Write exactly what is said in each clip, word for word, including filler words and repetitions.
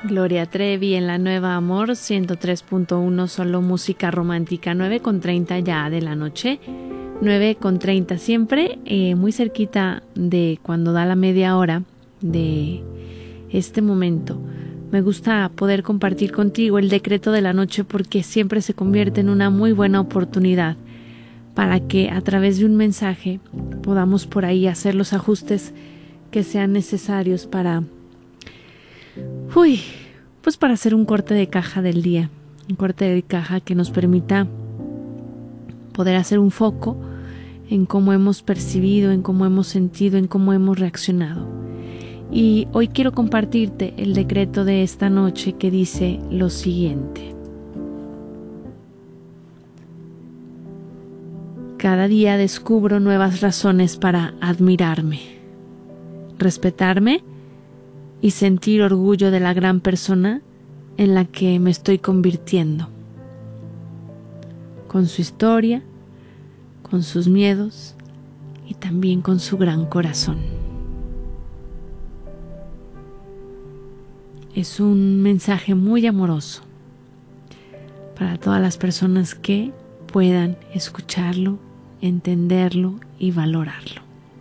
Gloria Trevi en La Nueva Amor, ciento tres punto uno, solo música romántica, nueve con treinta ya de la noche, nueve con treinta, siempre eh, muy cerquita de cuando da la media hora de este momento. Me gusta poder compartir contigo el decreto de la noche porque siempre se convierte en una muy buena oportunidad para que a través de un mensaje podamos por ahí hacer los ajustes que sean necesarios para Uy, pues para hacer un corte de caja del día, un corte de caja que nos permita poder hacer un foco en cómo hemos percibido, en cómo hemos sentido, en cómo hemos reaccionado. Y hoy quiero compartirte el decreto de esta noche que dice lo siguiente. Cada día descubro nuevas razones para admirarme, respetarme y sentir orgullo de la gran persona en la que me estoy convirtiendo, con su historia, con sus miedos y también con su gran corazón. Es un mensaje muy amoroso para todas las personas que puedan escucharlo, entenderlo y valorarlo.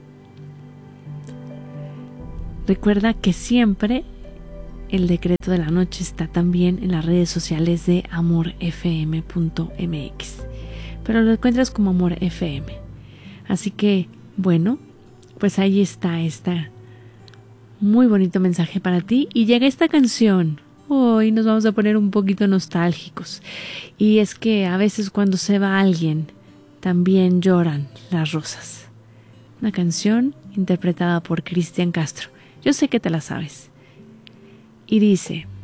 Recuerda que siempre el decreto de la noche está también en las redes sociales de amor f m punto m x, pero lo encuentras como Amor F M. Así que, bueno, pues ahí está este muy bonito mensaje para ti y llega esta canción. Hoy nos vamos a poner un poquito nostálgicos. Y es que a veces cuando se va alguien, también lloran las rosas. Una canción interpretada por Cristian Castro. Yo sé que te la sabes. Y dice...